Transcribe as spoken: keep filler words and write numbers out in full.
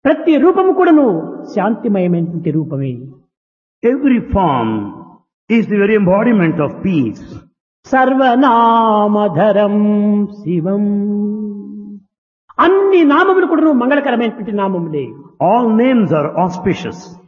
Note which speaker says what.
Speaker 1: ప్రతి రూపము కూడాను శాంతిమయమైనటువంటి రూపమే.
Speaker 2: Every form is the very embodiment of peace.
Speaker 1: సర్వనామధరం శివం. అన్ని నామములు కూడాను మంగళకరమైనటువంటి నామములే.
Speaker 2: All names are auspicious.